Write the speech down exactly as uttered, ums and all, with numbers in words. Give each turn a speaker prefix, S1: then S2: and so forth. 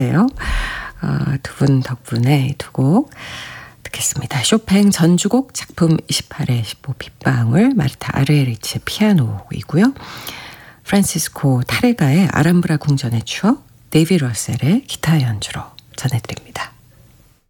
S1: 어, 두 분 덕분에 두 곡 듣겠습니다. 쇼팽 전주곡 작품 이십팔의 십오 빗방울, 마르타 아르에리치의 피아노이고요. 프란시스코 타레가의 아람브라 궁전의 추억, 데이비 러셀의 기타 연주로 전해드립니다.